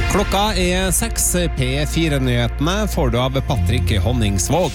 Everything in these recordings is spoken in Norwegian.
Klokka 6, P4-nyhetene får du av Patrick Honningsvåg.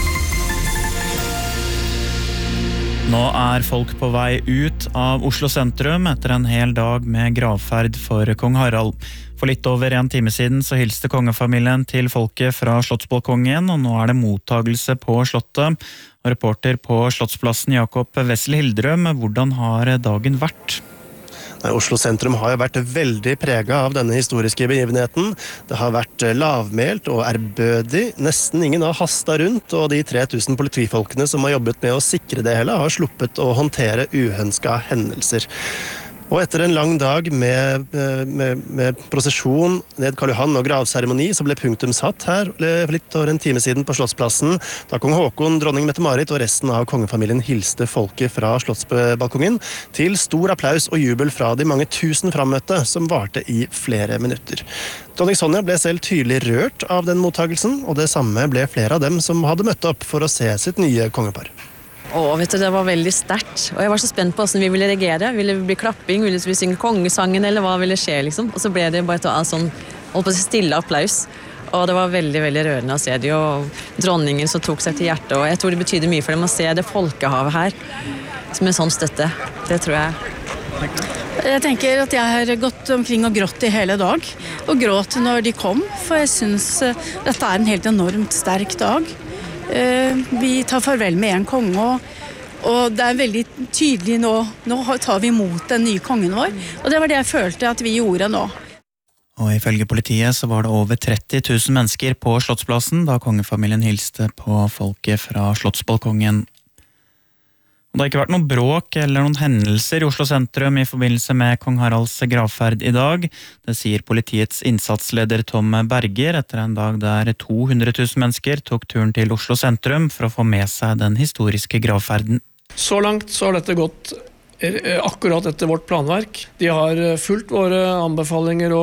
Nå folk på vei ut av Oslo sentrum etter en hel dag med gravferd for kong Harald. For litt over en time siden så hilste kongefamilien til folket fra Slottsbalkongen, og nå det mottagelse på slottet. Og reporter på Slottsplassen, Jakob Wessel Hildrøm, hvordan har dagen vært? Oslo sentrum har jo vært veldig preget av denne historiske begivenheten. Det har vært lavmælt og ærbødig. Nesten ingen har hastet rundt, og de 3000 politifolkene som har jobbet med å sikre det hele, har sluppet å håndtere uønskede hendelser. Og etter en lang dag med prosesjon ned Karl Johan og gravseremoni, så ble punktum satt her litt over en time siden på Slottsplassen, da kong Håkon, dronning Mette-Marit og resten av kongefamilien hilste folket fra Slottsbalkongen til stor applaus og jubel fra de mange tusen frammøtte som varte i flere minutter. Dronning Sonja ble selv tydelig rørt av den mottagelsen, og det samme ble flere av dem som hadde møtt opp for å se sitt nye kongepar. Vet du, det var veldig sterkt, og jeg var så spent på hvordan vi ville reagere. Ville vi bli klapping, ville vi synge kongesangen, eller hva ville skje, liksom? Og så ble det bare sånn, holdt på å si stille applaus, og det var veldig, veldig rørende å se det, og dronningen som tok seg til hjertet, og jeg tror det betyder mye for dem å se det folkehavet her, som en sånn støtte. Det tror jeg. Jeg tenker at jeg har gått omkring og grått i hele dag, og gråt når de kom, for jeg synes dette en helt enormt sterk dag. Vi tar farvel med en konge, og det veldig tydelig nå tar vi imot den nye kongen vår, og det var det jeg følte at vi gjorde nå. Og ifølge politiet så var det over 30 000 mennesker på Slottsplassen da kongefamilien hilste på folket fra Slottsbalkongen. Og det har ikke vært noen bråk eller noen hendelser i Oslo sentrum i forbindelse med kong Haralds gravferd i dag. Det sier politiets innsatsleder Tom Berger etter en dag der 200 000 mennesker tok turen til Oslo sentrum for å få med seg den historiske gravferden. Så langt så har dette gått akkurat etter vårt planverk. De har fulgt våre anbefalinger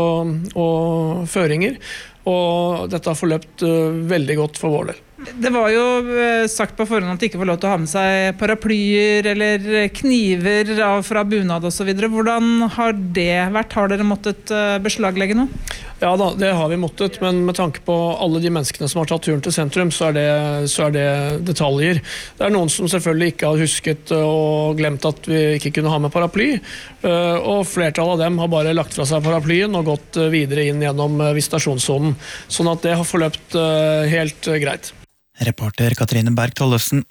og føringer, og dette har forløpt veldig godt for vår del. Det var jo sagt på forhånd at de ikke får lov til å ha med seg paraplyer eller kniver fra bunad og så videre. Hvordan har det vært? Har dere måttet beslaglegge noe? Ja da, det har vi måttet, men med tanke på alle de menneskene som har tatt turen til sentrum, så er det detaljer. Det noen som selvfølgelig ikke har husket og glemt at vi ikke kunne ha med paraply, og flertallet av dem har bare lagt fra seg paraplyen og gått videre inn gjennom visitasjonssonen, sånn at det har forløpt helt greit. Reporter Katrine Berg Tollefsen.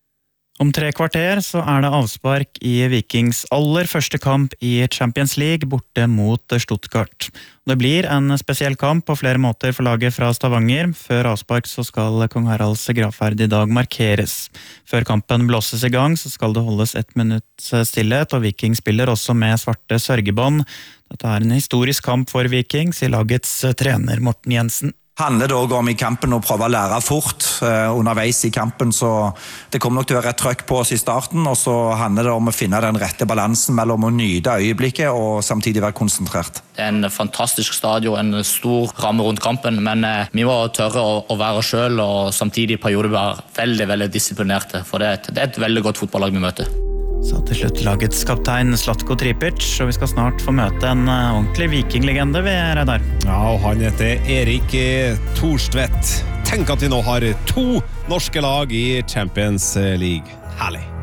Om 3 kvarter så det avspark i Vikings aller første kamp i Champions League borte mot Stuttgart. Det blir en spesiell kamp på flere måter for laget fra Stavanger. Før avspark så skal kong Haralds gravferd i dag markeres. Før kampen blåses i gang så skal det holdes 1 minutts stillhet, og Viking spiller også med svarte sørgebånd. Dette en historisk kamp for Viking, sier lagets trener Morten Jensen. Handler det også om i kampen å prøve å lære fort underveis i kampen, så det kommer nok til å være et trøkk på oss i starten, og så handler det om å finne den rette balansen mellom å nyte øyeblikket og samtidig være konsentrert. Det en fantastisk stadion, en stor ramme rundt kampen, men vi må tørre å være oss selv, og samtidig i perioder være veldig, veldig disiplinerte, for det et veldig godt fotballag vi møter. Så til slutt lagets kaptein Zlatko Tripic, og vi skal snart få møte en ordentlig vikinglegende ved Reidar. Ja, og han heter Erik Thorstvedt. Tenk at vi nå har 2 norske lag i Champions League. Herlig!